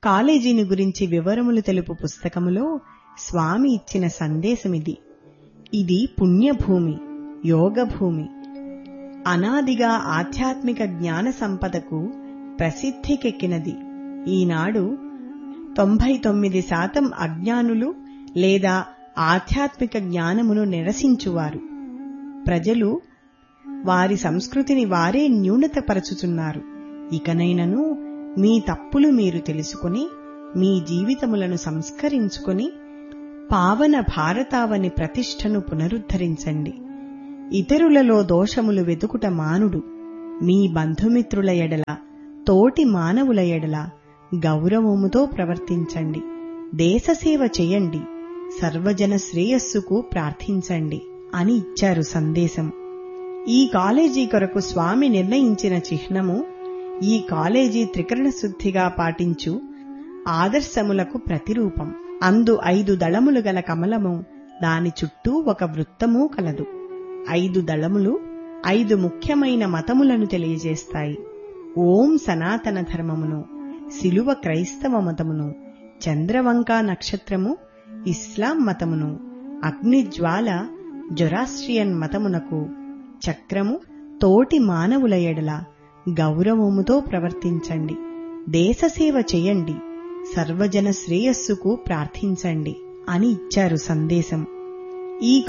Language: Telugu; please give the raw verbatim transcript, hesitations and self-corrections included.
కాలేజీని గురించి వివరములు తెలుపు పుస్తకములో స్వామి ఇచ్చిన సందేశమిది. ఇది పుణ్యభూమి, యోగభూమి. అనాదిగా ఆధ్యాత్మిక జ్ఞాన సంపదకు ప్రసిద్ధికెక్కినది. ఈనాడు తొంభై తొమ్మిది శాతం అజ్ఞానులు లేదా ఆధ్యాత్మిక జ్ఞానమును నిరసించువారు. ప్రజలు వారి సంస్కృతిని వారే న్యూనతపరచుచున్నారు. ఇకనైనను మీ తప్పులు మీరు తెలుసుకుని మీ జీవితములను సంస్కరించుకుని పావన భారతావని ప్రతిష్టను పునరుద్ధరించండి. ఇతరులలో దోషములు వెతుకుట మానుడు. మీ బంధుమిత్రుల ఎడల, తోటి మానవుల ఎడల గౌరవముతో ప్రవర్తించండి. దేశసేవ చేయండి. సర్వజన శ్రేయస్సుకు ప్రార్థించండి అని ఇచ్చారు సందేశం. ఈ కాలేజీ కొరకు స్వామి నిర్ణయించిన చిహ్నము ఈ కాలేజీ త్రికరణ శుద్ధిగా పాటించు ఆదర్శములకు ప్రతిరూపం. అందు ఐదు దళములు గల కమలము, దాని చుట్టూ ఒక వృత్తమూ కలదు. ఐదు దళములు ఐదు ముఖ్యమైన మతములను తెలియజేస్తాయి. ఓం సనాతన ధర్మమును, శిలువ క్రైస్తవ మతమును, చంద్రవంక నక్షత్రము ఇస్లాం మతమును, అగ్నిజ్వాల జొరాస్ట్రియన్ మతమునకు, చక్రము తోటి మానవుల ఎడల గౌరవముతో ప్రవర్తించండి. దేశసేవ చేయండి. సర్వజన శ్రేయస్సుకు ప్రార్థించండి అని ఇచ్చారు సందేశం. ఈ